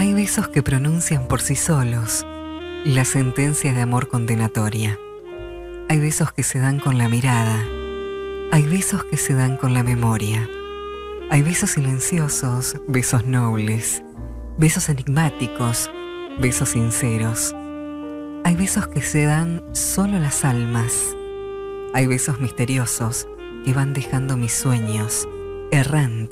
Hay besos que pronuncian por sí solos la sentencia de amor condenatoria. Hay besos que se dan con la mirada. Hay besos que se dan con la memoria. Hay besos silenciosos, besos nobles, besos enigmáticos, besos sinceros. Hay besos que se dan solo las almas. Hay besos misteriosos que van dejando mis sueños errantes.